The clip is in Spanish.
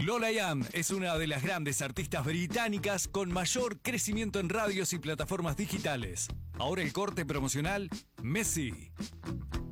will.i.am es una de las grandes artistas británicas con mayor crecimiento en radios y plataformas digitales. Ahora el corte promocional Messi.